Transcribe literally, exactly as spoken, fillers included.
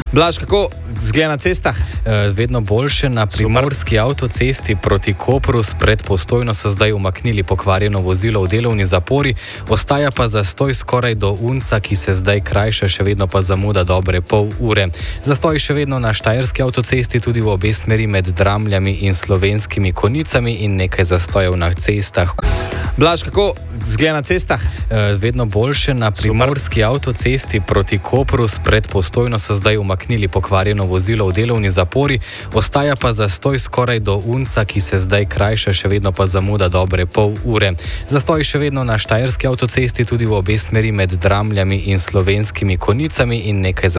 Blaž, kako izgleda na cestah? E, vedno boljše. Na primorski avtocesti proti Kopru spred Postojno so zdaj umaknili pokvarjeno vozilo v delovni zapori, ostaja pa zastoj skoraj do Unca, ki se zdaj krajša, še vedno pa zamuda dobre pol ure. Zastoj še vedno na štajerski avtocesti, tudi v obe smeri med Dramljami in Slovenskimi Konjicami in nekaj zastojev na cestah. Blaž, kako izgleda na cestah? E, vedno boljše. Na primorski avtocesti proti Kopru spred Postojno so zdaj umaknili pokvarjeno vozilo v delovni zapori, ostaja pa zastoj skoraj do Unca, ki se zdaj krajša, še vedno pa zamuda dobre pol ure. Zastoj še vedno na štajerski avtocesti, tudi v obe smeri med Dramljami in Slovenskimi Konjicami in nekaj